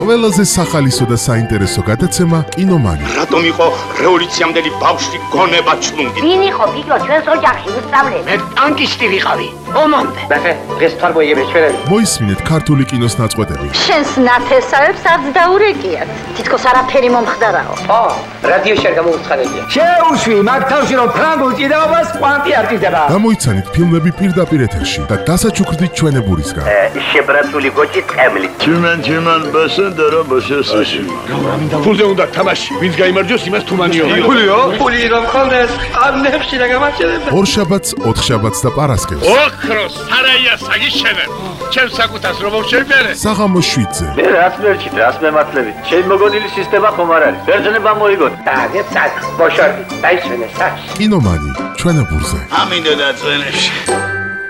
ყველაზე სახალისო და საინტერესო გადაცემა კინომანი. რატომ იყო რევოლუციამდელი ბავშვი გონება ჩლუნგი? ვინ იყო ბიჭო ჩვენს ოჯახში უსწავლელი? მე ტანკისტი ვიყავი. ომამდე. ბახე, დღეს თარბოიები ჩვენები. მოისმინეთ ქართული კინოს ნაწყვეტები. შენს ნათესავებს არც დაურეკიათ. თითქოს არაფერი მომხდარაო. რადიოში არ გამოუცხადებია. შეუშვი მაგ თავში რომ ფრანგულ ჭიდაობას კვანტი არ ჭირდება. გამოიცანით ფილმები პირდაპირ ეთერში და დასაჩუქრდით ჩვენებურისგან. შებრაცული გოჭი წემლი. Чиман басендера басесაში. ფულზე უნდა თამაში. ვინც გაიმარჯვოს, იმას თუმანიო. ფულიო? ფული რომ ხონდეს, ყანებში და გამაჩერებ. ორშაბათს, ოთხშაბათს და პარასკევს. ოქროს სარაია საგიშენებ. ჩემს საკუთას რომ შევბერე. საღამოს 7-ზე. მე რას მერჩით, რას მემართლებით? შენ მოგონილი სისტემა ხომ არ არის? ბერძნება მოიგოთ. დაგეცად, ბოშორდი, დაისვენე საჩ. კინომანი ჩვენებურზე. ამინდა და წვენებში.